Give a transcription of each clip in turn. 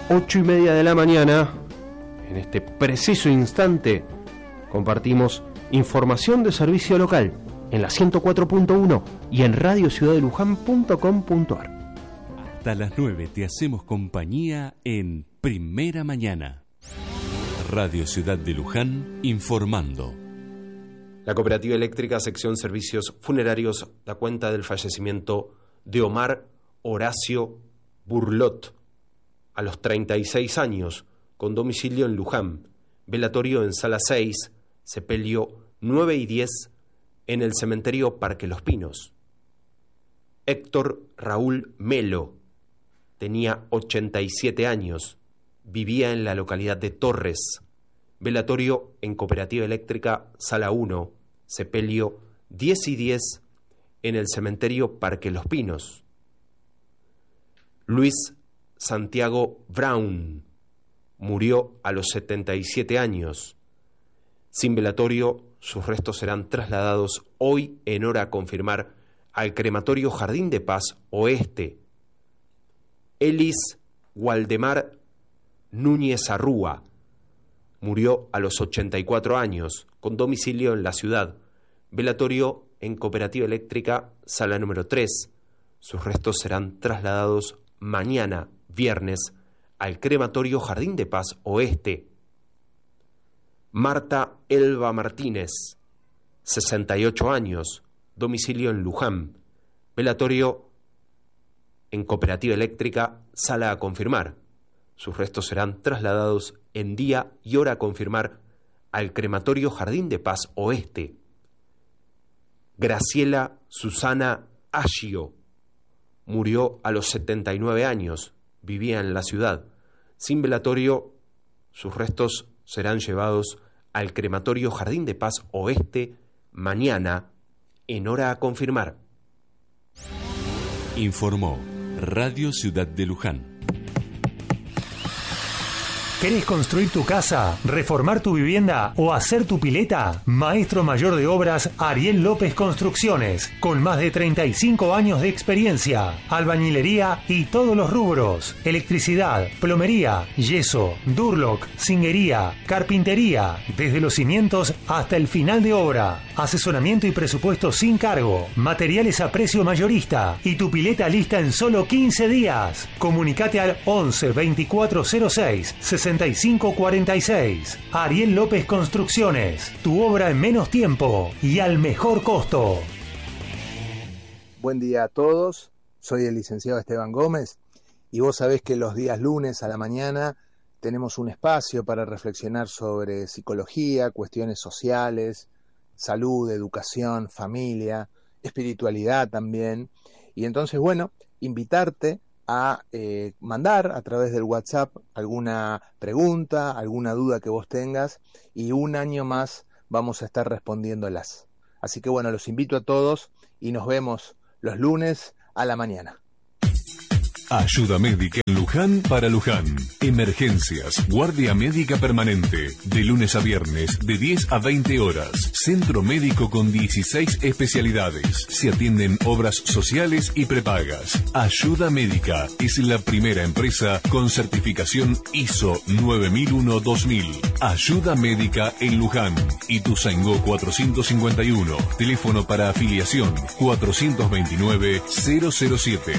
8:30 de la mañana. En este preciso instante compartimos información de servicio local en la 104.1 y en radiociudaddeluján.com.ar. Hasta las 9 te hacemos compañía en Primera Mañana. Radio Ciudad de Luján informando. La Cooperativa Eléctrica Sección Servicios Funerarios da cuenta del fallecimiento de Omar Horacio Burlot a los 36 años, con domicilio en Luján, velatorio en Sala 6, sepelio 9 y 10 en el cementerio Parque Los Pinos. Héctor Raúl Melo tenía 87 años, vivía en la localidad de Torres, velatorio en Cooperativa Eléctrica Sala 1, sepelio 10 y 10 en el cementerio Parque Los Pinos. Luis Santiago Brown murió a los 77 años. Sin velatorio, sus restos serán trasladados hoy en hora a confirmar al crematorio Jardín de Paz Oeste. Elis Waldemar Núñez Arrúa murió a los 84 años, con domicilio en la ciudad, velatorio en Cooperativa Eléctrica, sala número 3. Sus restos serán trasladados mañana, viernes, al crematorio Jardín de Paz Oeste. Marta Elba Martínez, 68 años, domicilio en Luján, velatorio en Cooperativa Eléctrica, sala a confirmar. Sus restos serán trasladados en día y hora a confirmar al crematorio Jardín de Paz Oeste. Graciela Susana Aggio murió a los 79 años, vivía en la ciudad. Sin velatorio, sus restos serán llevados al crematorio Jardín de Paz Oeste mañana, en hora a confirmar. Informó Radio Ciudad de Luján. ¿Querés construir tu casa, reformar tu vivienda o hacer tu pileta? Maestro Mayor de Obras Ariel López Construcciones, con más de 35 años de experiencia, albañilería y todos los rubros, electricidad, plomería, yeso, durlock, zinguería, carpintería, desde los cimientos hasta el final de obra, asesoramiento y presupuesto sin cargo, materiales a precio mayorista y tu pileta lista en solo 15 días. Comunicate al 11 2406 6546. Ariel López Construcciones, tu obra en menos tiempo y al mejor costo. Buen día a todos, soy el licenciado Esteban Gómez y vos sabés que los días lunes a la mañana tenemos un espacio para reflexionar sobre psicología, cuestiones sociales, salud, educación, familia, espiritualidad también. Y entonces, bueno, invitarte a mandar a través del WhatsApp alguna pregunta, alguna duda que vos tengas, y un año más vamos a estar respondiéndolas. Así que bueno, los invito a todos y nos vemos los lunes a la mañana. Ayuda médica en Luján para Luján. Emergencias, guardia médica permanente, de lunes a viernes de 10 a 20 horas. Centro médico con 16 especialidades. Se atienden obras sociales y prepagas. Ayuda médica es la primera empresa con certificación ISO 9001-2000. Ayuda médica en Luján. Ituzaingó 451. Teléfono para afiliación 429-007.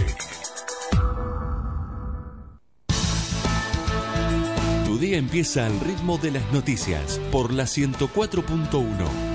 Tu día empieza al ritmo de las noticias por la 104.1.